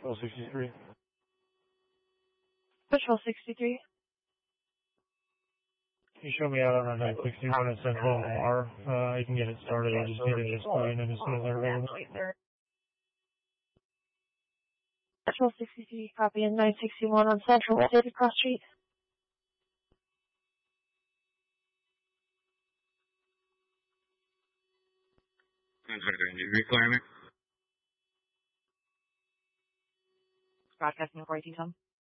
Patrol 63. Patrol 63. You show me out on a 961 at Central R. I can get it started. I just need to explain it as soon as they're available. Patrol 63, copy, and 961 on Central, David Cross Street. Requirement. Broadcasting 42 some.